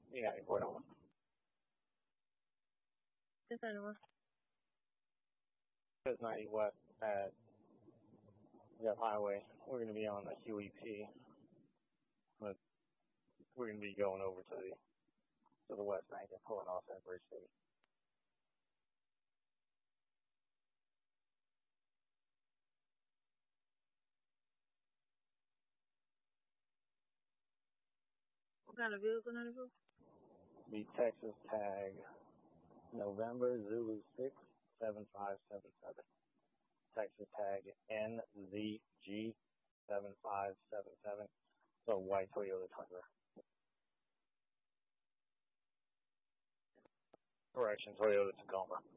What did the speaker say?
You got any point on? Just anyone. It's 90 West at Jeff Highway. We're going to be on the QEP. But we're going to be going over to the West Bank and pulling off at Bridge City. What kind of vehicle 94? The Texas tag November Zulu 67577. Texas tag NZG 7577. So white Toyota Tundra. Correction, Toyota Tacoma.